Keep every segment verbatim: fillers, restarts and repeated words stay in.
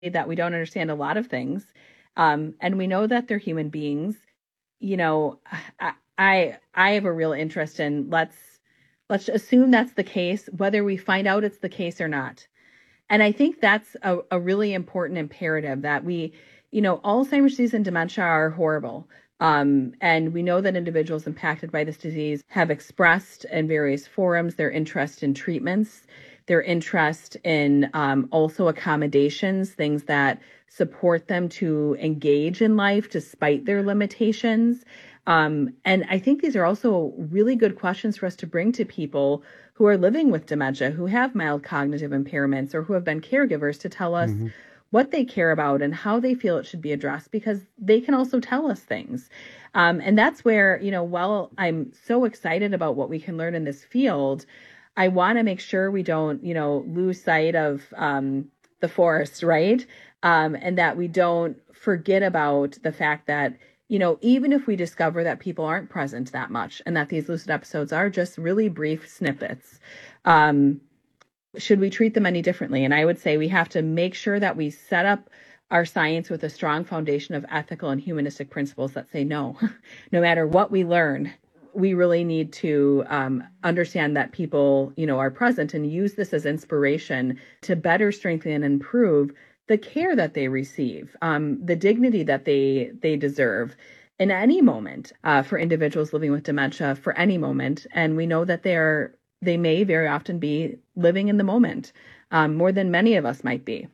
that we don't understand a lot of things. Um, and we know that they're human beings. You know, I, I I have a real interest in let's let's assume that's the case, whether we find out it's the case or not. And I think that's a, a really important imperative that we, you know, Alzheimer's disease and dementia are horrible. Um, and we know that individuals impacted by this disease have expressed in various forums their interest in treatments, their interest in um, also accommodations, things that support them to engage in life despite their limitations. Um, and I think these are also really good questions for us to bring to people who are living with dementia, who have mild cognitive impairments, or who have been caregivers to tell us mm-hmm. what they care about and how they feel it should be addressed, because they can also tell us things. Um, and that's where, you know, while I'm so excited about what we can learn in this field, I want to make sure we don't, you know, lose sight of um, the forest, right? Um, and that we don't forget about the fact that, you know, even if we discover that people aren't present that much and that these lucid episodes are just really brief snippets, um, should we treat them any differently? And I would say we have to make sure that we set up our science with a strong foundation of ethical and humanistic principles that say no, no matter what we learn, we really need to um, understand that people, you know, are present and use this as inspiration to better strengthen and improve the care that they receive, um, the dignity that they they deserve in any moment uh, for individuals living with dementia for any moment. And we know that they are they may very often be living in the moment um, more than many of us might be.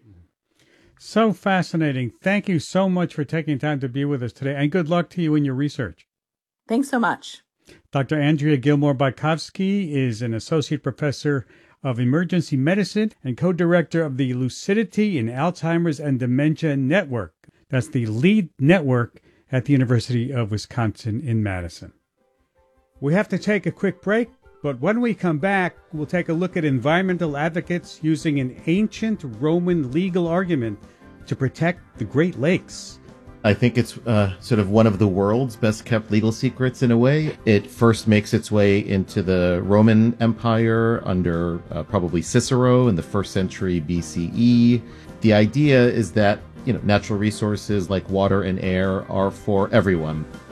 So fascinating. Thank you so much for taking time to be with us today, and good luck to you in your research. Thanks so much. Doctor Andrea Gilmore-Bajkowski is an associate professor of emergency medicine and co-director of the Lucidity in Alzheimer's and Dementia Network. That's the LEAD network at the University of Wisconsin in Madison. We have to take a quick break, but when we come back, we'll take a look at environmental advocates using an ancient Roman legal argument to protect the Great Lakes. I think it's uh, sort of one of the world's best kept legal secrets in a way. It first makes its way into the Roman Empire under uh, probably Cicero in the first century B C E. The idea is that, you know, natural resources like water and air are for everyone.